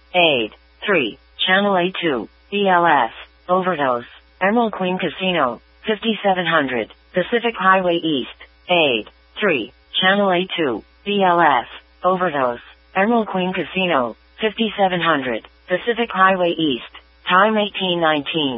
Aid. 3. Channel A2. BLS. Overdose. Emerald Queen Casino. 5700. Pacific Highway East. Aid. 3. Channel A2. BLS. Overdose. Emerald Queen Casino. 5700. Pacific Highway East. Time 1819.